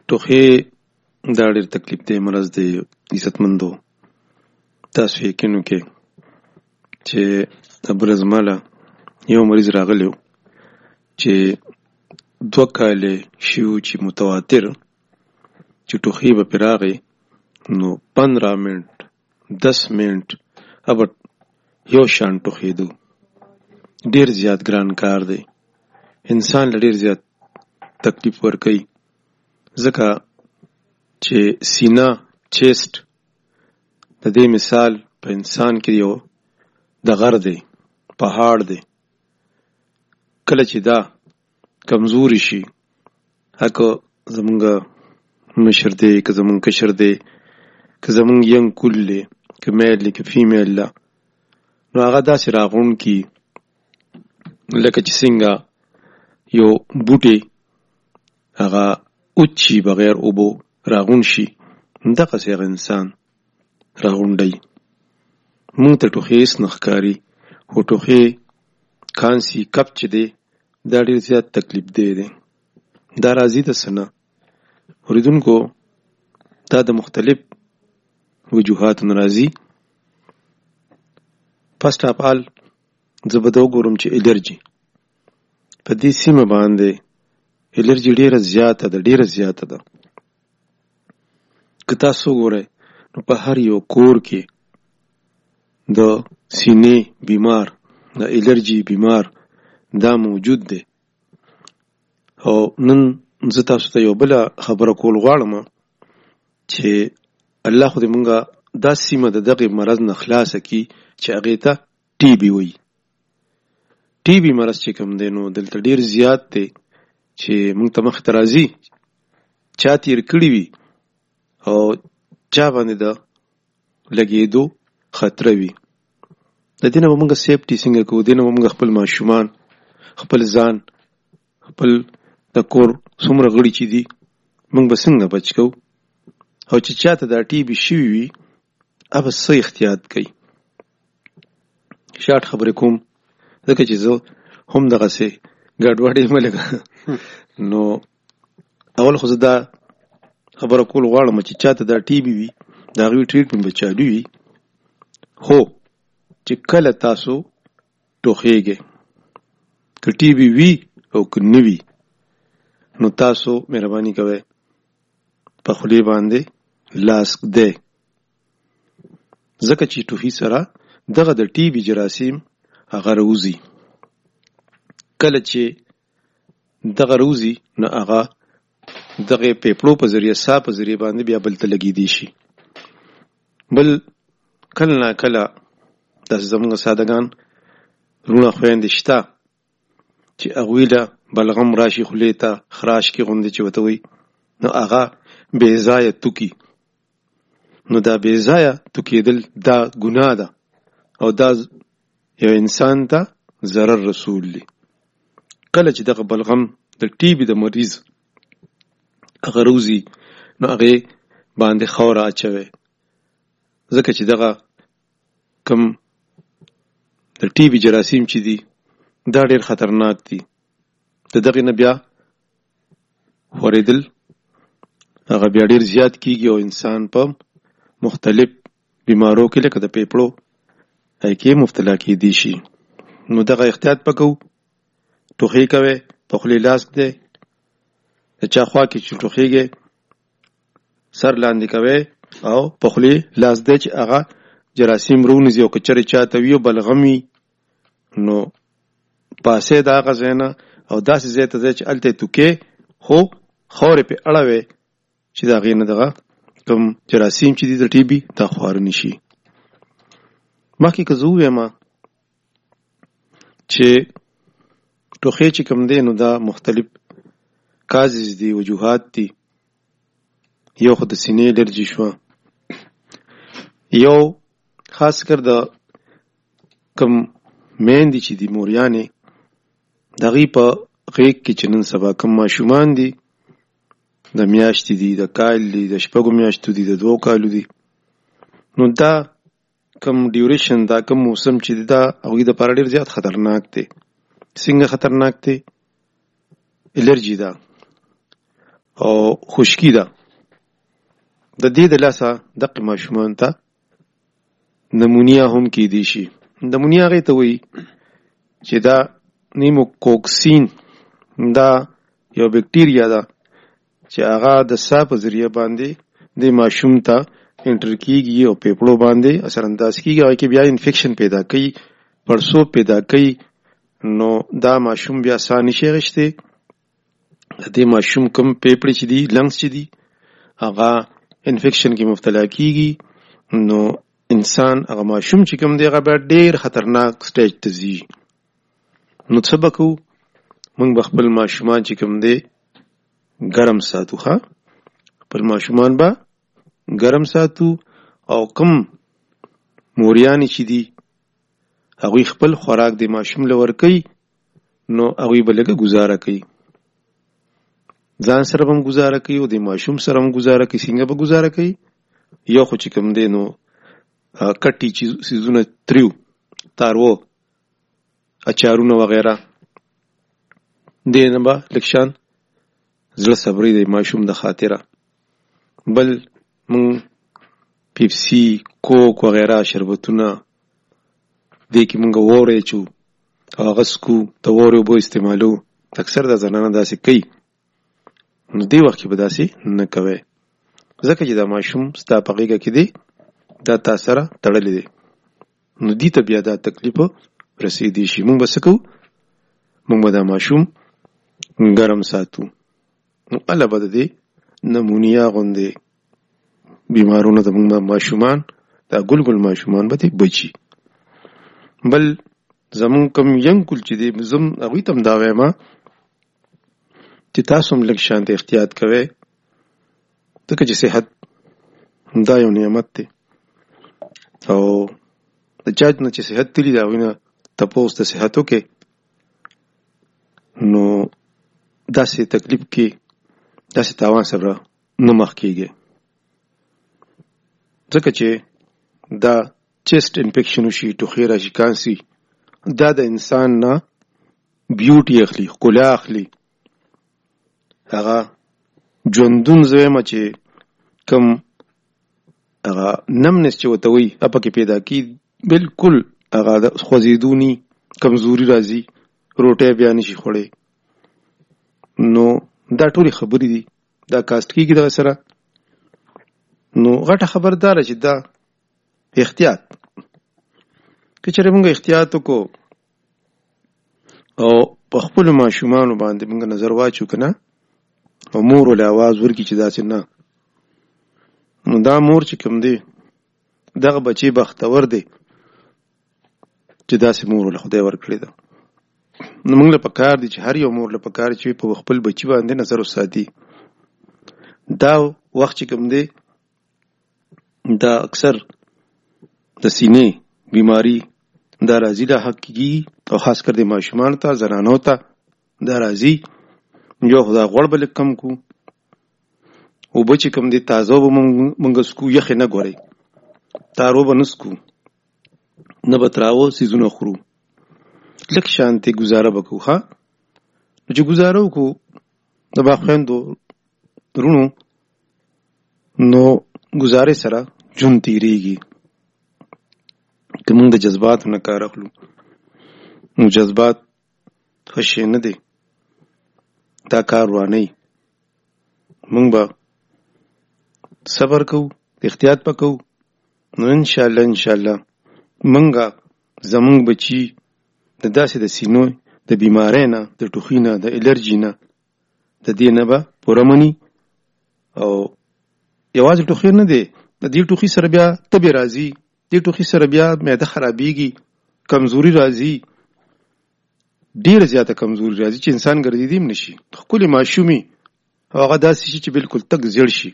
ټوخی دا ډېر تکلیف دی، مرض دی. عزتمندو تاسو یقین وکړئ چې ابرز ماله یو مریض راغلی و چې 2 کاله شي چې متواتر چې ټوخی به پرې راغی نو 15 منټ 10 منټ ابد یو شان ټوخېدو. ډېر زیات ګران کار دی، انسان له ډېر زیات تکلیف ورکوي، ځکه چې سینه چیسټ د دې مثال په انسان کې یو د غر دی، پهاړ دی. کله چې دا کمزوري شي، هکه زمونږ مشر دی که زمونږ کشر دی که زمونږ ینګ کول دی که میل دی که فیمیل ده، نو هغه داسې راغونډ کي لکه چې څنګه یو بوټی هغه اوچي بغیر اوبو راغونډ شي، دغسې هغه انسان راغونډوي. مونږ ته ټوخی هېڅ نه ښکاري، خو ټوخی کانسي کپ چې دی دا ډېر زیات تکلیف دی. دا راځي د څه نه؟ اوریدونکو دا د مختلف وجوهاتو نه راځي. فرسټ اف آل زه به دا وګورم چې الرجي په دې سیمه باندې الرجي ډېره زیاته ده، ډېره زیاته ده. که تاسو وګورئ نو په هر یو کور کې د سینې بیمار، د الرجي بیمار دا موجود دی. او نن زه تاسو ته یو بله خبره کول غواړم چې الله خو دې مونږه دا سیمه د دغې مرض نه خلاصه کي چې هغې ته ټي بي وایي. ټي بي مرض چې کوم دی نو دلته ډېر زیات دی چې مونږ ته مخې ته راځي، چا تېر کړي وي او چا باندې د لګېدو خطره وي. د دې نه به مونږ سیفټي څنګه کوو؟ دې نه به مونږ خپل ماشومان، خپل ځان، خپل د کور څومره غړي چې دي مونږ به څنګه بچ کوو؟ او چې چاته دا ټي بي شوي وي هغه څه احتیاط کوي. شارټ خبرې کوم ځکه چې زه هم دغسې ګډوډ یم لږ. نو اول خو زه دا خبره کول غواړم چې چاته دا ټي بي وي د هغوی ټریټمنټ به چالو وي، خو چې کله تاسو ټوخیږئ، که ټي بي وي او که نه وي، نو تاسو مهرباني کوئ په خولې باندې لاس ږدئ، ځکه چې ټوخي سره دغه د ټي بي جراثیم هغه راوځي. کله چې دغه راوځي نو هغه دغه پیپړو په ذریعه، ساه په ذریعه باندې بیا بل ته لګېدی شي. بل کله نا کله داسې زموږ سادهګان وروڼه خویندې شته چې هغوی له بلغم راشي خولې ته، خراش کې غوندې چې ورته وایي، نو هغه بې ځایه توکي. نو دا بې ځایه توکېدل دا ګناه ده او دا یو انسان ته ضرر رسول دی. کله چې دغه بلغم د ټي بي د مریض هغه روزي نو هغې باندې خاوره اچوئ، ځکه چې دغه کم د ټي بي جراثیم چې دي دا ډېر خطرناک دي. د دغې نه بیا خورېدل هغه بیا ډېر زیات کېږي او انسان په مختلف بیمارو کې لکه د پیپړو هغې کې مبتلا کېدی شي. نو دغه احتیاط به کوو. ټوخی کوئ په خولې لاس ږدئ، د چا خوا کې چې ټوخیږئ سر لاندې کوئ او په خولې لاس ږدئ چې هغه جراثیم رونیځي. او که چېرې چاته وي او بلغم وي نو پاسئ د هغه ځای نه او داسې ځای ته ځئ چې هلته یې توکې، خو خاورې پرې اړوئ چې د هغې نه دغه کوم جراثیم چې دي د ټي بي دا خواره نه شي. مخکې که زه ووایم چې ټوخی چې کوم دی نو دا مختلف کازز دي، وجوهات دي. یو خو د سینې الرجي شوه، یو خاص کر د کوم میندې چې دي موریانې د هغوی په غېږ کې چې نن سبا کوم ماشومان دي د میاشتې دي، د کال دي، د 6 میاشتو دي، د 2 کالو دي، نو دا کوم ډیوریشن، دا کوم موسم چې دی دا هغوی دپاره ډېر زیات خطرناک دی. څنګه خطرناک دی؟ الرجي ده. او خشکی ده. د دې د لاسه دغه ماشومان ته نمونیا هم کیدی شي. نمونیا هغې ته وایي چې دا نیموکوکسین دا یو بکټیریا ده چې هغه د ساه په ذریعه باندې د ماشوم ته انټر کیږي او پیپړو باندې اثر انداز کیږي. هغه کې بیا انفیکشن پیدا کوي، پړسوب پیدا کوي، نو دا ماشوم بیا ساه نشي اخیستی. د ماشوم کوم پیپړې چې دي، لنګس چې دي، هغه انفیکشن کې مبتلا کیږي. نو انسان هغه ماشوم چې کوم دی هغه بیا ډیر خطرناک سټیج ته ځي. نو څه به کوو؟ موږ به خپل ماشومان چې کوم دی ګرم ساتو. خپل ماشومان به ګرم ساتو او کوم موریانې چې دي هغوی خپل خوراک د ماشوم له ورکوي، نو هغوی به لږه ګزاره کوي. ځان سره به هم ګزاره کوي او د ماشوم سره هم ګزاره کوي. څنګه به ګزاره کوي؟ یو خو چې کوم دی نو کټي څیزونه، تریو، تارو، اچارونه وغیره، دې نه به لږ شان زړه صبري د ماشوم د خاطره. بل مونږ پیپسي، کوک وغیره شربتونه دې کې مونږ وورې چو او هغه سکو، د وورې اوبه استعمالو. اکثر د زنانه داسې کوي. نو دې وخت کې به داسې نه کوئ، ځکه چې دا ماشوم ستا په غېږه کې دی، دا تا سره تړلی دی. نو دې ته بیا دا تکلیف رسېدی شي. مونږ به څه کوو؟ مونږ به دا ماشوم ګرم ساتو. نو هله به د دې نمونیا غوندې بیمارونه د مونږ ماشومان، دا ګل ګل ماشومان به دې بچي. بل زمونږ کوم ینګ کل چې دی، زم هغوی ته هم دا وایم چې تاسو هم لږ شانته احتیاط کوئ، ځکه چې صحت دا یو نعمت دی. او د چا نه چې صحت تلي د هغوی نه تپوس د صحت وکړئ، نو داسې تکلیف کې، داسې تاوان سره نه مخ کېږي. ځکه چې دا چیسټ انفیکشن وشي، ټوخی راشي، کانسي، دا د انسان نه بیوټي اخلي، ښکلا اخلي. هغه ژوندون زه وایم چې کوم هغه نمنس چې ورته وایي هغه پکې پیدا کېږي. بلکل هغه د خوځېدوني کمزوري راځي، روټۍ بیا نشي خوړی. نو دا ټولې خبرې دي، دا کاسټ کېږي دغه سره. نو غټه خبرداره چې دا احتیاط، که چېرې موږ احتیاط وکړو او په خپلو ماشومانو باندې موږ نظر واچو که نه، او مور ولې اواز ورکړي چې داسې نه، نو دا مور چې کوم دی دغه بچی بختور دی چې داسې مور له خدای ورکړې ده. نو موږ له پکار دي چې هر یو مور له پکار چې په خپل بچی باندې نظر وساتي. دا وخت چې کوم دی دا اکثر د سینې بیماری دا راځي، دا حق کېږي، او خاص کر د ماشومانو ته، زنانو ته دا راځي. یو خو دا غوړ به لږ کم کړو، اوبه چې کوم دی تازه به موږ څکو، یخې نه ګورئ، تارو به نه څکو، نه به تراوه څیزونه خورو، لږ شانتې ګزاره به کوو. نو چې ګزاره وکړو د باخویندو رونو، نو ګزارې سره ژوند تېرېږي. که موږ د جذباتو نه کار اخلو، نو جذبات ښه شی نه دی، دا کار روانوي. موږ به صبر کوو، احتیاط به کوو، نو انشاءالله موږ زموږ بچي د داسې د سینو د بیمارۍ نه، د ټوخي نه، د الرجي نه، د دې نه به پوره مني. او یوازې ټوخي نه دی، د دې ټوخي سره بیا تبې راځي، دې ټوخي سره بیا معده خرابېږي، کمزوري راځي، ډېره زیاته کمزوري راځي چې انسان ګرځېدی هم نشي. ښکلې ماشومې او هغه داسې شي چې بلکل تک زیړ شي.